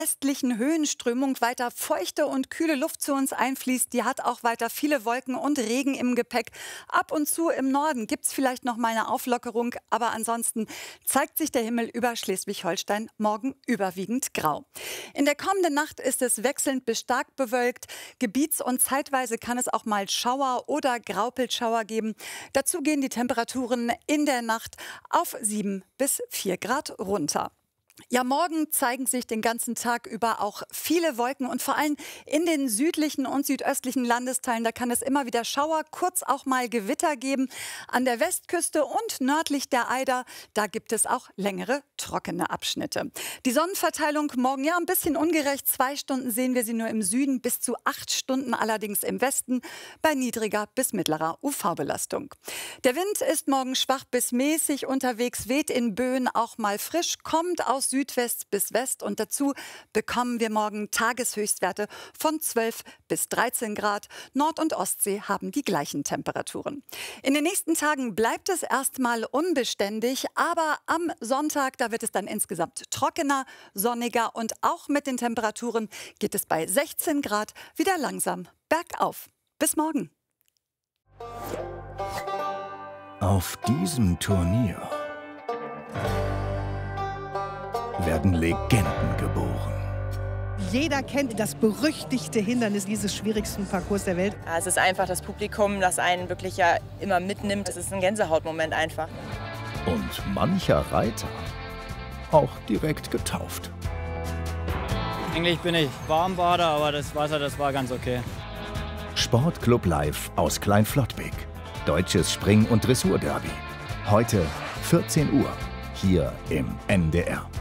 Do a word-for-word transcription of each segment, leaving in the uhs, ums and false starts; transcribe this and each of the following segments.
Westlichen Höhenströmung weiter feuchte und kühle Luft zu uns einfließt. Die hat auch weiter viele Wolken und Regen im Gepäck. Ab und zu im Norden gibt es vielleicht noch mal eine Auflockerung, aber ansonsten zeigt sich der Himmel über Schleswig-Holstein morgen überwiegend grau. In der kommenden Nacht ist es wechselnd bis stark bewölkt. Gebiets- und zeitweise kann es auch mal Schauer oder Graupelschauer geben. Dazu gehen die Temperaturen in der Nacht auf sieben bis vier Grad runter. Ja, morgen zeigen sich den ganzen Tag über auch viele Wolken und vor allem in den südlichen und südöstlichen Landesteilen. Da kann es immer wieder Schauer, kurz auch mal Gewitter geben. An der Westküste und nördlich der Eider, da gibt es auch längere trockene Abschnitte. Die Sonnenverteilung morgen ja ein bisschen ungerecht. Zwei Stunden sehen wir sie nur im Süden, bis zu acht Stunden allerdings im Westen bei niedriger bis mittlerer U V-Belastung. Der Wind ist morgen schwach bis mäßig unterwegs, weht in Böen auch mal frisch, kommt aus Südwest bis West und dazu bekommen wir morgen Tageshöchstwerte von zwölf bis dreizehn Grad. Nord- und Ostsee haben die gleichen Temperaturen. In den nächsten Tagen bleibt es erstmal unbeständig, aber am Sonntag, da wird es dann insgesamt trockener, sonniger und auch mit den Temperaturen geht es bei sechzehn Grad wieder langsam bergauf. Bis morgen. Auf diesem Turnier werden Legenden geboren. Jeder kennt das berüchtigte Hindernis dieses schwierigsten Parcours der Welt. Ja, es ist einfach das Publikum, das einen wirklich ja immer mitnimmt. Es ist ein Gänsehautmoment einfach. Und mancher Reiter auch direkt getauft. Eigentlich bin ich Warmbader, aber das Wasser, das war ganz okay. Sportclub Live aus Kleinflottbek. Deutsches Spring- und Dressurderby. Heute vierzehn Uhr hier im N D R.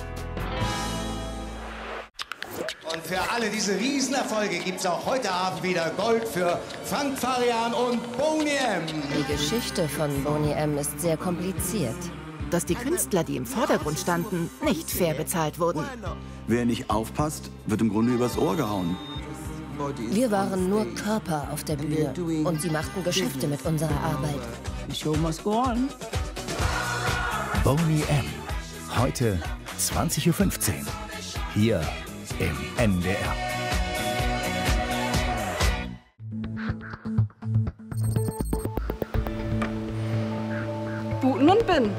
Und für alle diese Riesenerfolge gibt es auch heute Abend wieder Gold für Frank Farian und Boney M. Die Geschichte von Boney M. ist sehr kompliziert. Dass die Künstler, die im Vordergrund standen, nicht fair bezahlt wurden. Wer nicht aufpasst, wird im Grunde übers Ohr gehauen. Wir waren nur Körper auf der Bühne und sie machten Geschäfte mit unserer Arbeit. Boney M. Heute zwanzig Uhr fünfzehn. Hier im N D R. Buten und Bin.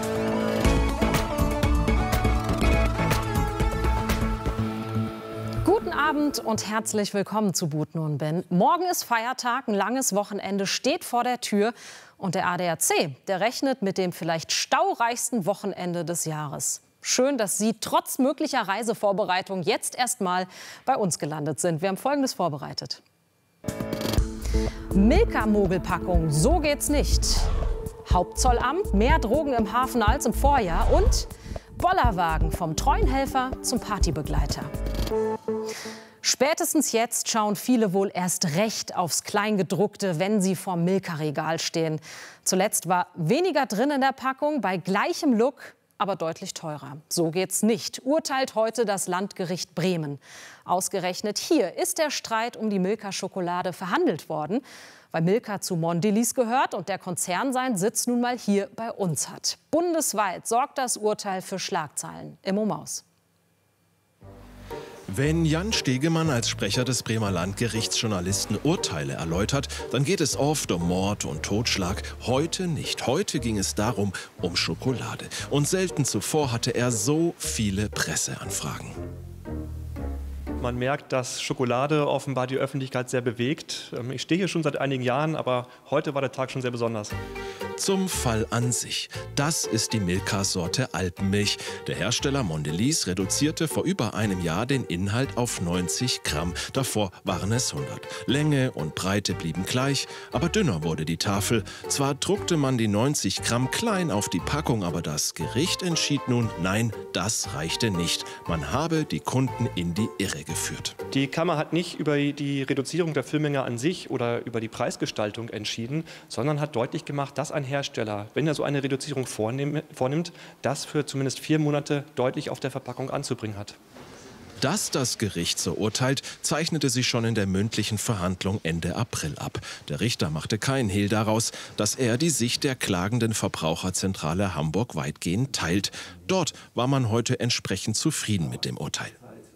Guten Abend und herzlich willkommen zu Buten und Bin. Morgen ist Feiertag, ein langes Wochenende steht vor der Tür. Und der A D A C, der rechnet mit dem vielleicht staureichsten Wochenende des Jahres. Schön, dass Sie trotz möglicher Reisevorbereitung jetzt erst mal bei uns gelandet sind. Wir haben Folgendes vorbereitet. Milka-Mogelpackung, so geht's nicht. Hauptzollamt, mehr Drogen im Hafen als im Vorjahr. Und Bollerwagen vom treuen Helfer zum Partybegleiter. Spätestens jetzt schauen viele wohl erst recht aufs Kleingedruckte, wenn sie vorm Milka-Regal stehen. Zuletzt war weniger drin in der Packung, bei gleichem Look, aber deutlich teurer. So geht's nicht, urteilt heute das Landgericht Bremen. Ausgerechnet hier ist der Streit um die Milka-Schokolade verhandelt worden, weil Milka zu Mondelez gehört und der Konzern seinen Sitz nun mal hier bei uns hat. Bundesweit sorgt das Urteil für Schlagzeilen. Immo Maus. Wenn Jan Stegemann als Sprecher des Bremer Landgerichts Journalisten Urteile erläutert, dann geht es oft um Mord und Totschlag. Heute nicht. Heute ging es darum, um Schokolade. Und selten zuvor hatte er so viele Presseanfragen. Man merkt, dass Schokolade offenbar die Öffentlichkeit sehr bewegt. Ich stehe hier schon seit einigen Jahren, aber heute war der Tag schon sehr besonders. Zum Fall an sich. Das ist die Milka-Sorte Alpenmilch. Der Hersteller Mondelez reduzierte vor über einem Jahr den Inhalt auf neunzig Gramm. Davor waren es hundert. Länge und Breite blieben gleich, aber dünner wurde die Tafel. Zwar druckte man die neunzig Gramm klein auf die Packung, aber das Gericht entschied nun, nein, das reichte nicht. Man habe die Kunden in die Irre geführt. Die Kammer hat nicht über die Reduzierung der Füllmenge an sich oder über die Preisgestaltung entschieden, sondern hat deutlich gemacht, dass ein Hersteller, wenn er so eine Reduzierung vornimmt, das für zumindest vier Monate deutlich auf der Verpackung anzubringen hat. Dass das Gericht so urteilt, zeichnete sich schon in der mündlichen Verhandlung Ende April ab. Der Richter machte kein Hehl daraus, dass er die Sicht der klagenden Verbraucherzentrale Hamburg weitgehend teilt. Dort war man heute entsprechend zufrieden mit dem Urteil.